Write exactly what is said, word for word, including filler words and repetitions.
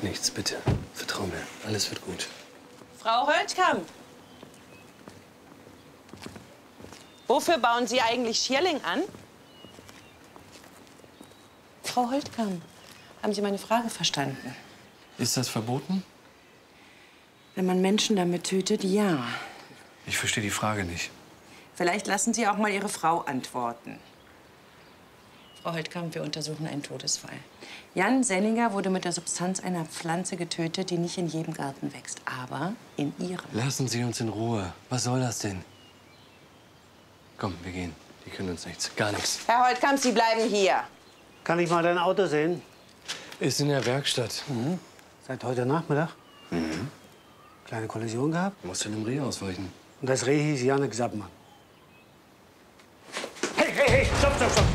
nichts, bitte. Vertrau mir. Alles wird gut. Frau Holtkamp. Wofür bauen Sie eigentlich Schierling an? Frau Holtkamp, haben Sie meine Frage verstanden? Ist das verboten? Wenn man Menschen damit tötet, ja. Ich verstehe die Frage nicht. Vielleicht lassen Sie auch mal Ihre Frau antworten. Frau Holtkamp, wir untersuchen einen Todesfall. Jan Senninger wurde mit der Substanz einer Pflanze getötet, die nicht in jedem Garten wächst, aber in Ihrem. Lassen Sie uns in Ruhe. Was soll das denn? Komm, wir gehen. Die können uns nichts. Gar nichts. Herr Holtkamp, Sie bleiben hier. Kann ich mal dein Auto sehen? Ist in der Werkstatt. Mhm. Seit heute Nachmittag? Mhm. Kleine Kollision gehabt? Du musst einem Reh ausweichen. Und das Reh hieß Janek Sappmann. Hey, hey, hey, stopp, stopp, stopp!